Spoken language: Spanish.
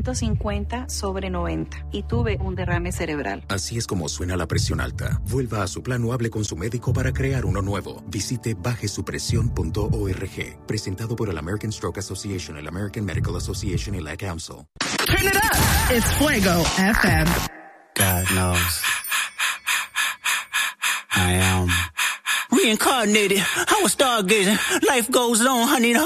150/90 y tuve un derrame cerebral. Así es como suena la presión alta. Vuelva a su plan o hable con su médico para crear uno nuevo. Visite bajesupresión.org. Presentado por el American Stroke Association, el American Medical Association y la Council. Turn it up. It's Fuego FM. God knows. I am reincarnated. I was stargazing. Life goes on, honey.